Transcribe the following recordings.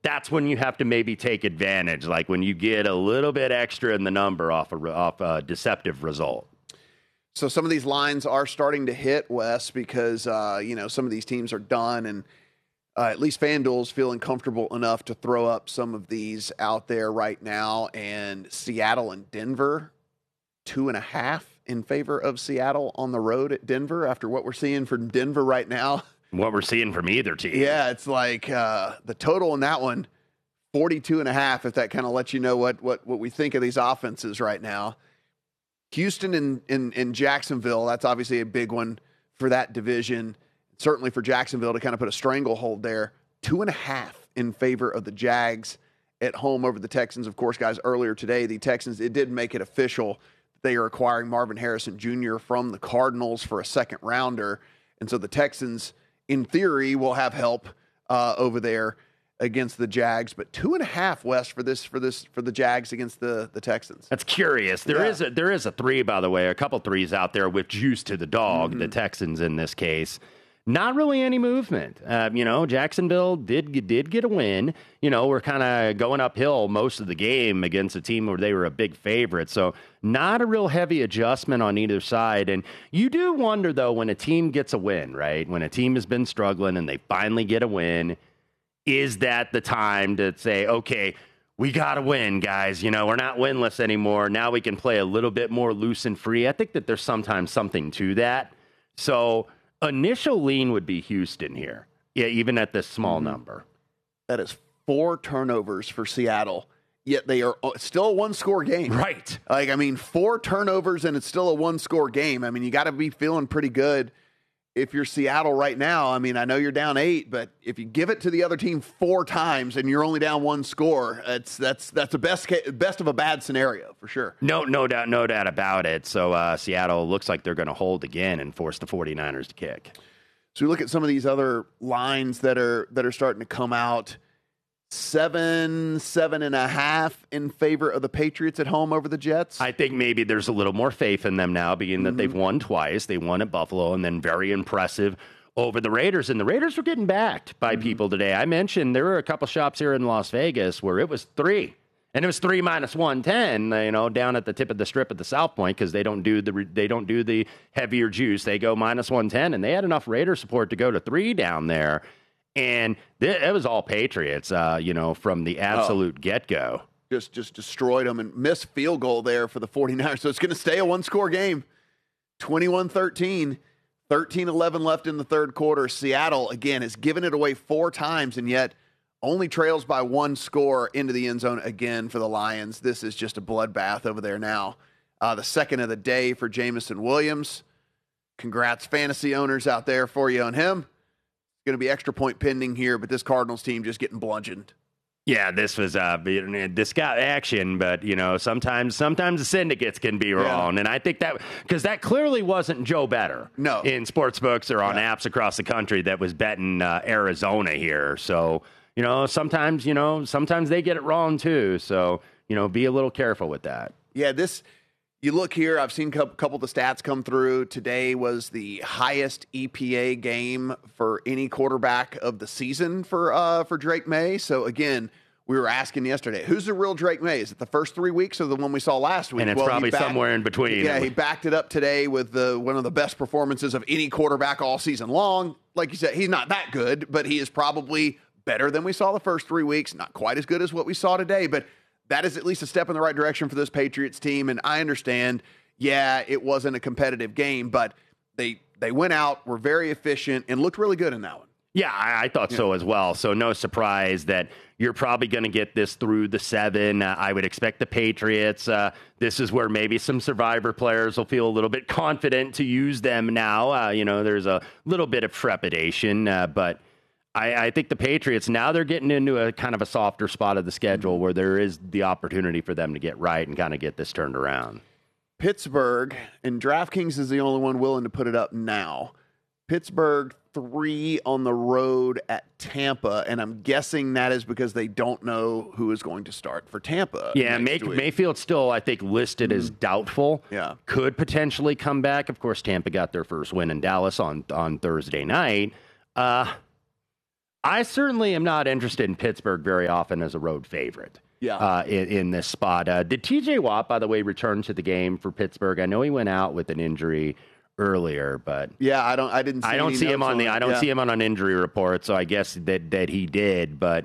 that's when you have to maybe take advantage, like when you get a little bit extra in the number off a deceptive result. So some of these lines are starting to hit, Wes, because, some of these teams are done, and at least FanDuel's feeling comfortable enough to throw up some of these out there right now. And Seattle and Denver, 2.5 in favor of Seattle on the road at Denver after what we're seeing from Denver right now. What we're seeing from either team. Yeah, it's like the total in that one, 42.5, if that kind of lets you know what we think of these offenses right now. Houston and Jacksonville, that's obviously a big one for that division. Certainly for Jacksonville to kind of put a stranglehold there. 2.5 in favor of the Jags at home over the Texans. Of course, guys, earlier today, the Texans, it did make it official that they are acquiring Marvin Harrison Jr. from the Cardinals for a second rounder. And so the Texans, in theory, will have help over there against the Jags, but 2.5 West for the Jags against the Texans. That's curious. There is a 3, by the way, a couple threes out there with juice to the dog. The Texans in this case. Not really any movement. Jacksonville did get a win. We're kind of going uphill most of the game against a team where they were a big favorite. So not a real heavy adjustment on either side. And you do wonder, though, when a team gets a win, right? When a team has been struggling and they finally get a win, is that the time to say, okay, we got to win, guys. We're not winless anymore. Now we can play a little bit more loose and free. I think that there's sometimes something to that. So initial lean would be Houston here, even at this small number. That is 4 turnovers for Seattle, yet they are still a one-score game. Right. 4 turnovers, and it's still a one-score game. You got to be feeling pretty good if you're Seattle right now. I know you're down 8, but if you give it to the other team 4 times and you're only down 1 score, that's the best of a bad scenario for sure. No doubt about it. So Seattle looks like they're going to hold again and force the 49ers to kick. So we look at some of these other lines that are starting to come out. 7.5 in favor of the Patriots at home over the Jets. I think maybe there's a little more faith in them now, being that they've won twice. They won at Buffalo and then very impressive over the Raiders. And the Raiders were getting backed by people today. I mentioned there were a couple shops here in Las Vegas where it was 3. And it was 3 minus 110, down at the tip of the strip at the South Point, because they don't do the heavier juice. They go minus 110, and they had enough Raider support to go to 3 down there. And it was all Patriots, from the absolute get-go. Just destroyed them and missed field goal there for the 49ers. So it's going to stay a one-score game. 21-13, 13-11 left in the third quarter. Seattle, again, has given it away 4 times, and yet only trails by 1 score into the end zone again for the Lions. This is just a bloodbath over there now. The second of the day for Jameson Williams. Congrats, fantasy owners out there, for you on him. Going to be extra point pending here, but this Cardinals team just getting bludgeoned. Yeah, this was this got action, but sometimes the syndicates can be wrong, and I think that because that clearly wasn't Joe Better, in sportsbooks or on apps across the country that was betting Arizona here. So sometimes they get it wrong too. So be a little careful with that. Yeah, You look here, I've seen a couple of the stats come through. Today was the highest EPA game for any quarterback of the season for Drake May. So, again, we were asking yesterday, who's the real Drake May? Is it the first 3 weeks or the one we saw last week? And it's probably somewhere in between. Yeah, he backed it up today with one of the best performances of any quarterback all season long. Like you said, he's not that good, but he is probably better than we saw the first 3 weeks. Not quite as good as what we saw today, but that is at least a step in the right direction for this Patriots team. And I understand, it wasn't a competitive game, but they went out, were very efficient, and looked really good in that one. Yeah, I thought so as well. So no surprise that you're probably going to get this through the 7. I would expect the Patriots. This is where maybe some survivor players will feel a little bit confident to use them now. There's a little bit of trepidation, but I think the Patriots, now they're getting into a kind of a softer spot of the schedule where there is the opportunity for them to get right and kind of get this turned around. Pittsburgh, and DraftKings is the only one willing to put it up now. Pittsburgh 3 on the road at Tampa, and I'm guessing that is because they don't know who is going to start for Tampa. Yeah, Mayfield's still, I think, listed as doubtful. Yeah. Could potentially come back. Of course, Tampa got their first win in Dallas on Thursday night. I certainly am not interested in Pittsburgh very often as a road favorite. Yeah. In this spot. Did TJ Watt, by the way, return to the game for Pittsburgh? I know he went out with an injury earlier, but yeah, I don't see him on an injury report, so I guess that he did. But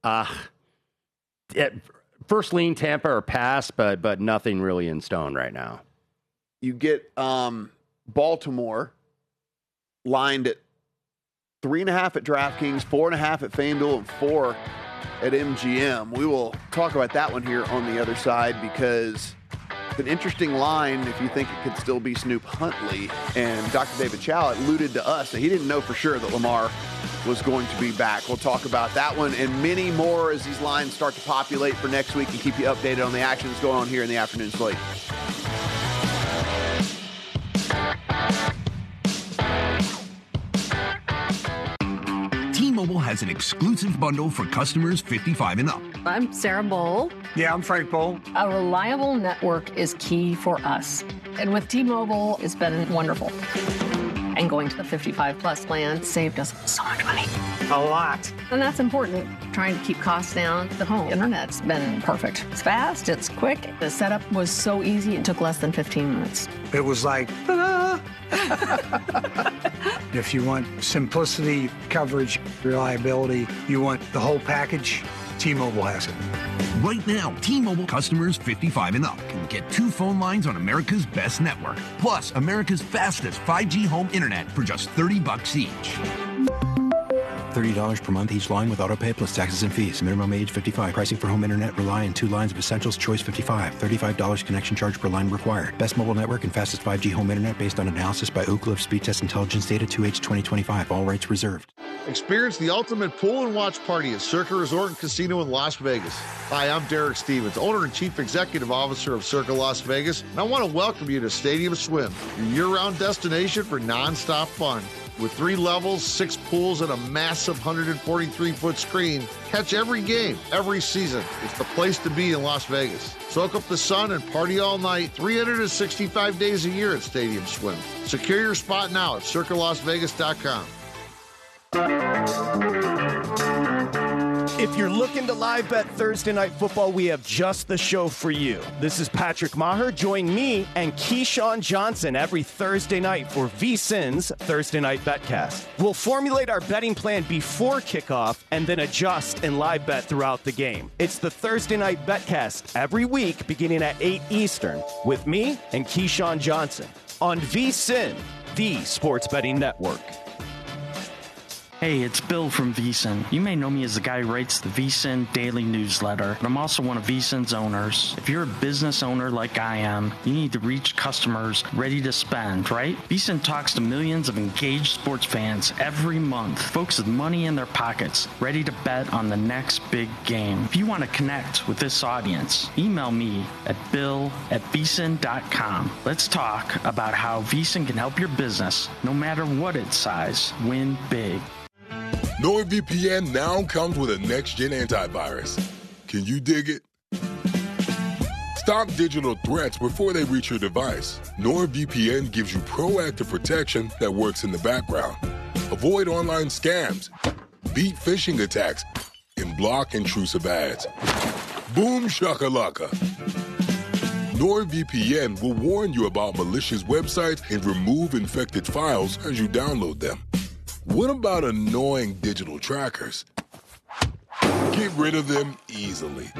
first lean Tampa or pass, but nothing really in stone right now. You get Baltimore lined at 3.5 at DraftKings, 4.5 at FanDuel, and 4 at MGM. We will talk about that one here on the other side because it's an interesting line if you think it could still be Snoop Huntley. And Dr. David Chow alluded to us that he didn't know for sure that Lamar was going to be back. We'll talk about that one and many more as these lines start to populate for next week and keep you updated on the action that's going on here in the afternoon slate. T-Mobile has an exclusive bundle for customers 55 and up. I'm Sarah Bowl. Yeah, I'm Frank Bowl. A reliable network is key for us. And with T-Mobile, it's been wonderful. And going to the 55-plus plan saved us so much money. A lot. And that's important. Trying to keep costs down. The home internet's been perfect. It's fast, it's quick. The setup was so easy, it took less than 15 minutes. It was like, ta-da! If you want simplicity, coverage, reliability, you want the whole package, T-Mobile has it. Right now, T-Mobile customers 55 and up can get 2 phone lines on America's best network, plus America's fastest 5G home internet for just $30 each. $30 per month each line with autopay plus taxes and fees. Minimum age 55. Pricing for home internet rely on 2 lines of Essentials Choice 55. $35 connection charge per line required. Best mobile network and fastest 5G home internet based on analysis by Ookla of Speed Test Intelligence data 2H 2025. All rights reserved. Experience the ultimate pool and watch party at Circa Resort and Casino in Las Vegas. Hi, I'm Derek Stevens, owner and chief executive officer of Circa Las Vegas, and I want to welcome you to Stadium Swim, your year-round destination for nonstop fun. With 3 levels, 6 pools, and a massive 143-foot screen, catch every game, every season. It's the place to be in Las Vegas. Soak up the sun and party all night, 365 days a year at Stadium Swim. Secure your spot now at CircaLasVegas.com. If you're looking to live bet Thursday Night Football, we have just the show for you. This is Patrick Maher. Join me and Keyshawn Johnson every Thursday night for VSiN's Thursday Night Betcast. We'll formulate our betting plan before kickoff and then adjust and live bet throughout the game. It's the Thursday Night Betcast every week beginning at 8 Eastern with me and Keyshawn Johnson on VSiN, the sports betting network. Hey, it's Bill from VSiN. You may know me as the guy who writes the VSiN daily newsletter, but I'm also one of VSiN's owners. If you're a business owner like I am, you need to reach customers ready to spend, right? VSiN talks to millions of engaged sports fans every month, folks with money in their pockets, ready to bet on the next big game. If you want to connect with this audience, email me at bill@vsin.com. Let's talk about how VSiN can help your business, no matter what its size, win big. NordVPN now comes with a next-gen antivirus. Can you dig it? Stop digital threats before they reach your device. NordVPN gives you proactive protection that works in the background. Avoid online scams, beat phishing attacks, and block intrusive ads. Boom shakalaka. NordVPN will warn you about malicious websites and remove infected files as you download them. What about annoying digital trackers? Get rid of them easily.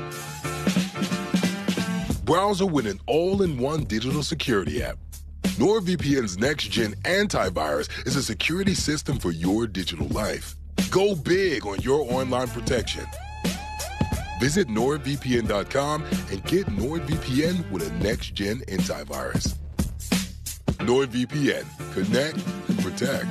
Browser with an all-in-one digital security app. NordVPN's next-gen antivirus is a security system for your digital life. Go big on your online protection. Visit NordVPN.com and get NordVPN with a next-gen antivirus. NordVPN. Connect and protect.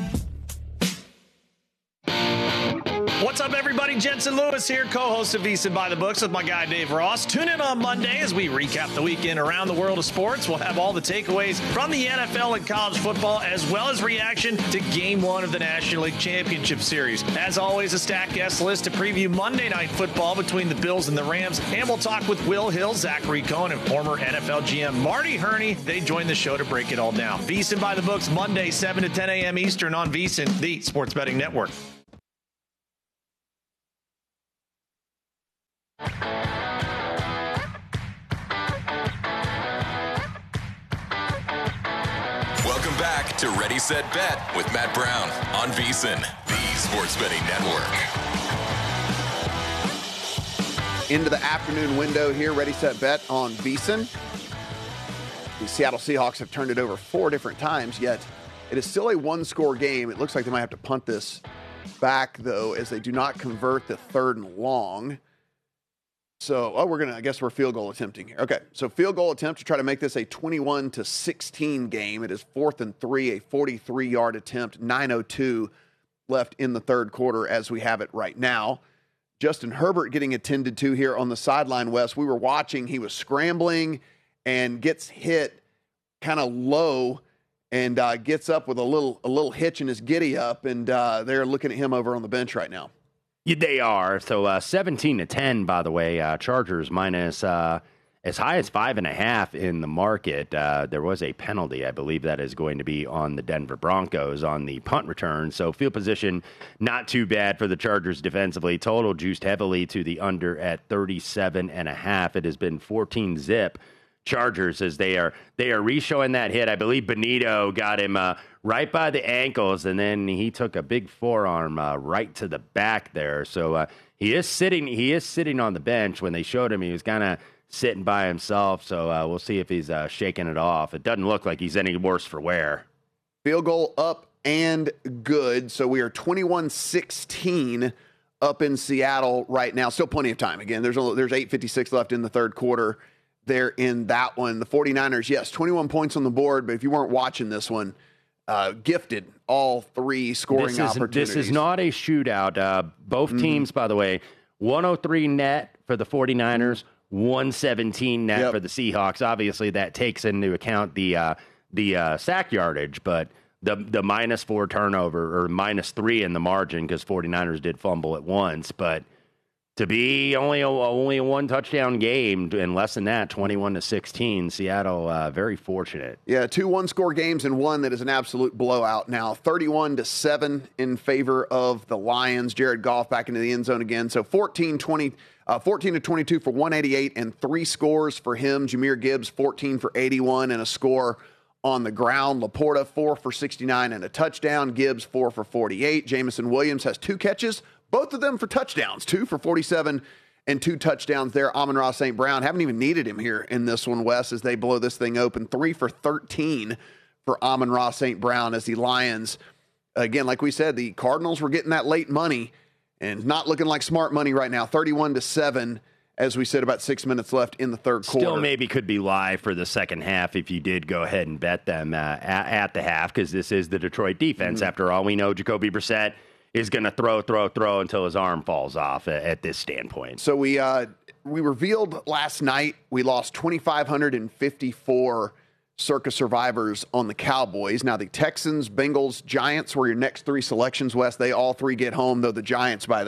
What's up, everybody? Jensen Lewis here, co-host of VSiN by the Books with my guy Dave Ross. Tune in on Monday as we recap the weekend around the world of sports. We'll have all the takeaways from the NFL and college football, as well as reaction to Game 1 of the National League Championship Series. As always, a stacked guest list to preview Monday Night Football between the Bills and the Rams. And we'll talk with Will Hill, Zachary Cohen, and former NFL GM Marty Herney. They join the show to break it all down. VSiN by the Books, Monday, 7 to 10 a.m. Eastern on VSiN, the sports betting network. to Ready, Set, Bet with Matt Brown on VSiN, the Sports Betting Network. Into the afternoon window here, Ready, Set, Bet on VSiN. The Seattle Seahawks have turned it over 4 different times, yet it is still a one-score game. It looks like they might have to punt this back, though, as they do not convert the 3rd and long. So, I guess we're field goal attempting here. Okay, so field goal attempt to try to make this a 21-16 game. It is 4th and 3, a 43-yard attempt, 9:02 left in the third quarter as we have it right now. Justin Herbert getting attended to here on the sideline, Wes. We were watching. He was scrambling and gets hit kind of low and gets up with a little hitch in his giddy up, and they're looking at him over on the bench right now. Yeah, they are. So 17-10, by the way, Chargers minus as high as 5.5 in the market. There was a penalty, I believe, that is going to be on the Denver Broncos on the punt return. So field position, not too bad for the Chargers defensively. Total juiced heavily to the under at 37.5. It has been 14-zip. Chargers as they are re-showing that hit. I believe Benito got him right by the ankles, and then he took a big forearm right to the back there. So he is sitting on the bench. When they showed him, he was kind of sitting by himself. So we'll see if he's shaking it off. It doesn't look like he's any worse for wear. Field goal up and good. So we are 21-16 up in Seattle right now. Still plenty of time. Again, there's 8:56 left in the third quarter. There in that one. The 49ers, yes, 21 points on the board, but if you weren't watching this one, gifted all 3 scoring opportunities. This is not a shootout. Both teams, by the way, 103 net for the 49ers, 117 net for the Seahawks. Obviously, that takes into account the sack yardage, but the -4 turnover or -3 in the margin because 49ers did fumble at once, but to be only a 1 touchdown game and less than that, 21-16, Seattle very fortunate. Yeah, 2 one-score games and one that is an absolute blowout now. 31-7 in favor of the Lions. Jared Goff back into the end zone again. So 14 to 22 for 188 and 3 scores for him. Jahmyr Gibbs 14 for 81 and a score on the ground. Laporta 4 for 69 and a touchdown. Gibbs 4 for 48. Jamison Williams has 2 catches. Both of them for touchdowns, 2 for 47 and 2 touchdowns there. Amon-Ra St. Brown, haven't even needed him here in this one, Wes, as they blow this thing open. 3 for 13 for Amon-Ra St. Brown as the Lions, again, like we said, the Cardinals were getting that late money and not looking like smart money right now. 31-7, as we said, about 6 minutes left in the third quarter. Still maybe could be live for the second half if you did go ahead and bet them at the half because this is the Detroit defense. After all, we know Jacoby Brissett is going to throw until his arm falls off at this standpoint. So we revealed last night we lost 2,554 Circa survivors on the Cowboys. Now the Texans, Bengals, Giants were your next 3 selections, Wes. They all 3 get home, though the Jags by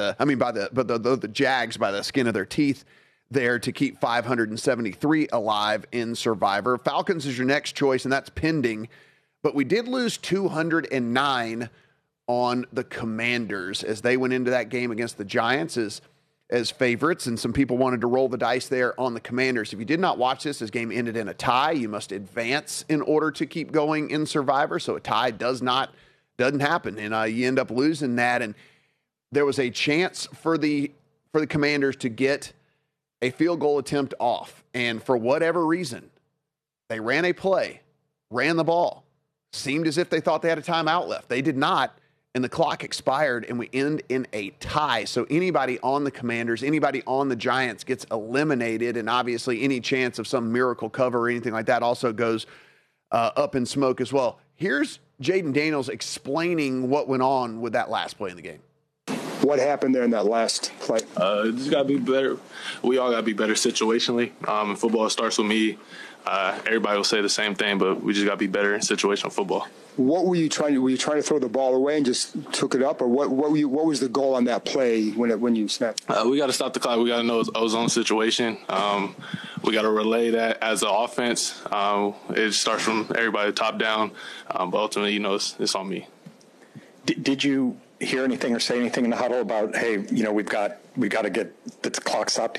the skin of their teeth there to keep 573 alive in Survivor. Falcons is your next choice, and that's pending. But we did lose 209 on the Commanders as they went into that game against the Giants as favorites, and some people wanted to roll the dice there on the Commanders. If you did not watch this game ended in a tie. You must advance in order to keep going in Survivor, so a tie doesn't happen, and you end up losing that. And there was a chance for the Commanders to get a field goal attempt off, and for whatever reason, they ran a play, ran the ball, seemed as if they thought they had a timeout left. They did not. And the clock expired, and we end in a tie. So anybody on the Commanders, anybody on the Giants gets eliminated, and obviously any chance of some miracle cover or anything like that also goes up in smoke as well. Here's Jaden Daniels explaining what went on with that last play in the game. What happened there in that last play? Just got to be better. We all got to be better situationally. In football, it starts with me. Everybody will say the same thing, but we just got to be better in situational football. What were you trying to? Were you trying to throw the ball away and just took it up, or what was the goal on that play when you snapped? We got to stop the clock. We got to know our zone situation. We got to relay that as an offense. It starts from everybody top down, but ultimately, it's on me. Did you hear anything or say anything in the huddle about, hey, we've got to get the clock stopped